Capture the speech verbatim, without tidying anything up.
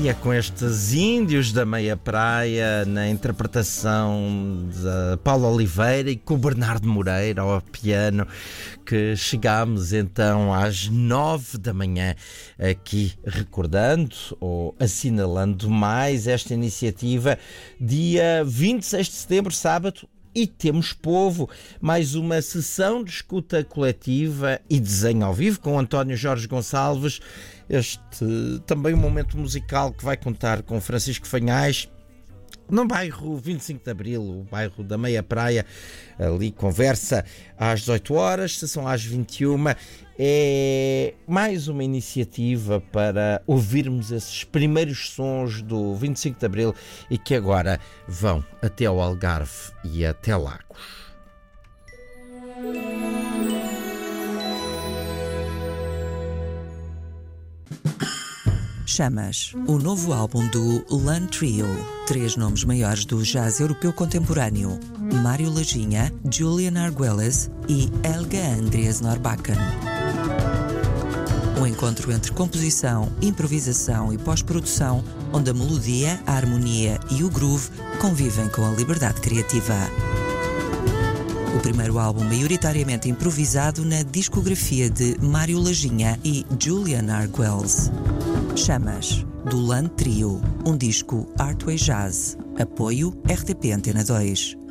E é com estes índios da meia praia, na interpretação de Paulo Oliveira e com o Bernardo Moreira ao piano, que chegámos então às nove da manhã aqui recordando ou assinalando mais esta iniciativa, dia vinte e seis de setembro, sábado. E temos povo, mais uma sessão de escuta coletiva e desenho ao vivo com António Jorge Gonçalves. Este também um momento musical que vai contar com Francisco Fanhais, no bairro vinte e cinco de Abril, o bairro da Meia Praia. Ali conversa às dezoito horas, sessão às vinte e uma. É mais uma iniciativa para ouvirmos esses primeiros sons do vinte e cinco de Abril e que agora vão até ao Algarve e até Lagos. Chamas, o novo álbum do Land Trio. Três nomes maiores do jazz europeu contemporâneo: Mário Lajinha, Julian Arguelles e Helga Andreas Norbakken. Um encontro entre composição, improvisação e pós-produção, onde a melodia, a harmonia e o groove convivem com a liberdade criativa. O primeiro álbum maioritariamente improvisado na discografia de Mário Lajinha e Julian Arguelles. Chamas, do Land Trio, um disco Artway Jazz. Apoio R T P Antena dois.